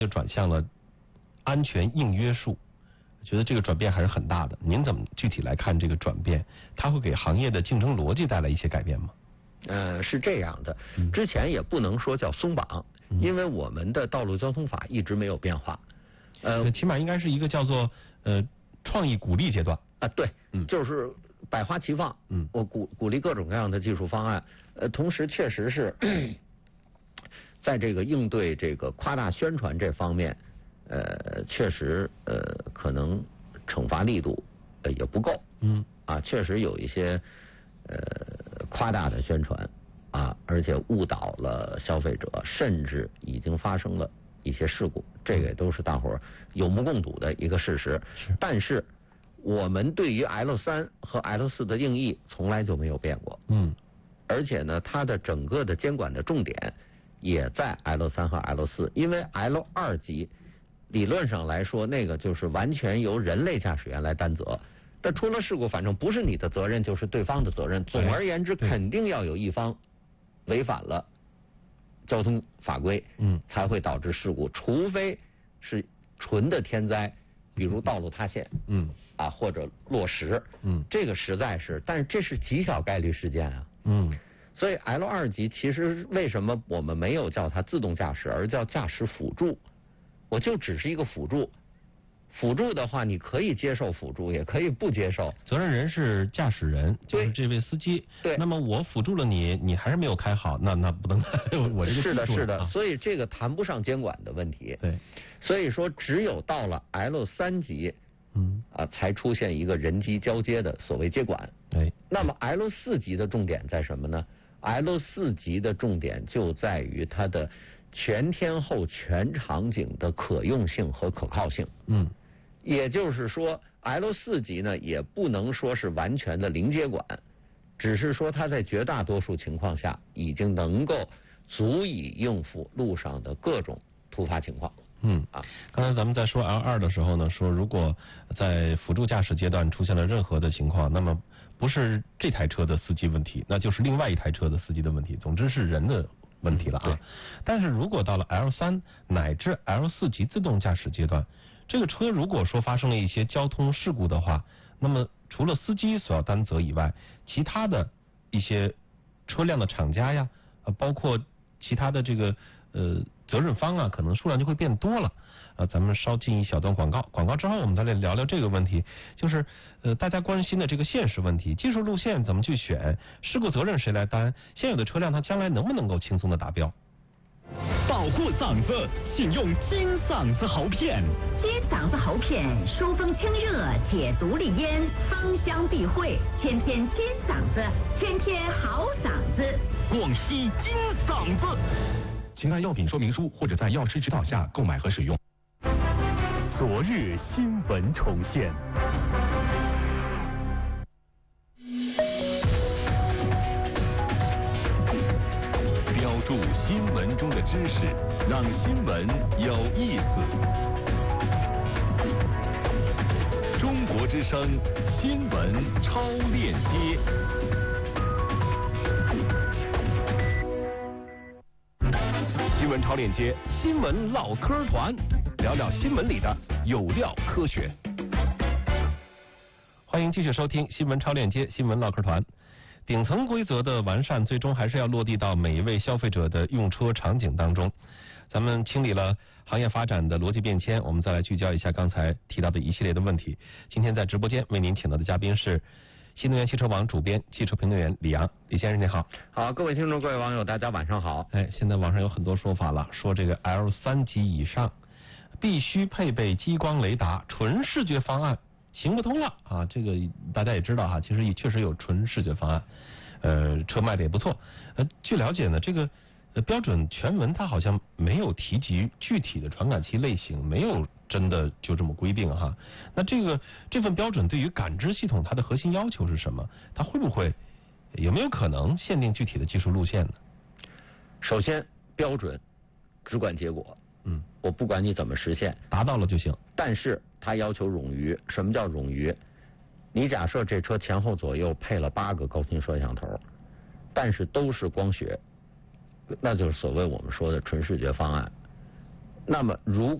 就转向了安全硬约束，觉得这个转变还是很大的。您怎么具体来看这个转变？它会给行业的竞争逻辑带来一些改变吗？ 是这样的，之前也不能说叫松绑，因为我们的道路交通法一直没有变化。 起码应该是一个叫做创意鼓励阶段啊，对，就是百花齐放。我鼓励各种各样的技术方案，同时确实是在这个应对这个夸大宣传这方面，确实可能惩罚力度也不够。确实有一些夸大的宣传啊，而且误导了消费者，甚至已经发生了一些事故，这个也都是大伙儿有目共睹的一个事实。但是我们对于 L3 和 L4 的定义从来就没有变过。而且呢，它的整个的监管的重点也在 L3 和 L4，因为 L2 级理论上来说，那个就是完全由人类驾驶员来担责。但出了事故，反正不是你的责任，就是对方的责任。总而言之，肯定要有一方违反了交通法规，才会导致事故。除非是纯的天灾，比如道路塌陷，或者落石，这个实在是，但是这是极小概率事件啊。所以 L2 级其实为什么我们没有叫它自动驾驶，而叫驾驶辅助？我就只是一个辅助。辅助的话，你可以接受辅助，也可以不接受。 责任人是驾驶人，就是这位司机。 对。 那么我辅助了你，你还是没有开好，那不能我这个是的，是的。所以这个谈不上监管的问题。 对。 所以说，只有到了 L3 级，才出现一个人机交接的所谓接管。 对。 那么 L4 级的重点在什么呢？L4 级的重点就在于它的全天候全场景的可用性和可靠性。也就是说 L4 级呢也不能说是完全的零接管，只是说它在绝大多数情况下已经能够足以应付路上的各种突发情况。 刚才咱们在说 L2 的时候呢，说如果在辅助驾驶阶段出现了任何的情况，那么不是这台车的司机问题，那就是另外一台车的司机的问题，总之是人的问题了啊。但是如果到了 L3 乃至 L4 级自动驾驶阶段，这个车如果说发生了一些交通事故的话，那么除了司机所要担责以外，其他的一些车辆的厂家呀，包括其他的这个责任方啊，可能数量就会变多了。咱们稍进一小段广告，广告之后我们再来聊聊这个问题，就是大家关心的这个现实问题，技术路线怎么去选，事故责任谁来担，现有的车辆它将来能不能够轻松的达标。 保护嗓子，请用金嗓子喉片。 金嗓子喉片疏风清热，解毒利咽，芳香避秽，天天金嗓子，天天好嗓子。 广西金嗓子， 请看药品说明书或者在药师指导下购买和使用。 昨日新闻重现。标注新闻中的知识，让新闻有意思。中国之声新闻超链接。新闻超链接，新闻唠嗑团，聊聊新闻里的有料科学。 欢迎继续收听新闻超链接，新闻唠嗑团。顶层规则的完善，最终还是要落地到每一位消费者的用车场景当中。咱们清理了行业发展的逻辑变迁，我们再来聚焦一下刚才提到的一系列的问题。今天在直播间为您请到的嘉宾是新能源汽车网主编、汽车评论员李阳。李先生您好。 好，各位听众、各位网友，大家晚上好。 现在网上有很多说法了，说这个 L3 级以上必须配备激光雷达，纯视觉方案行不通了啊！这个大家也知道哈，其实也确实有纯视觉方案，车卖的也不错。据了解呢，这个标准全文它好像没有提及具体的传感器类型，没有真的就这么规定哈。那这份标准对于感知系统它的核心要求是什么？它会不会有没有可能限定具体的技术路线呢？ 首先，标准只管结果。我不管你怎么实现， 达到了就行。 但是它要求冗余。什么叫冗余？你假设这车前后左右配了8个高清摄像头，但是都是光学，那就是所谓我们说的纯视觉方案。 那么如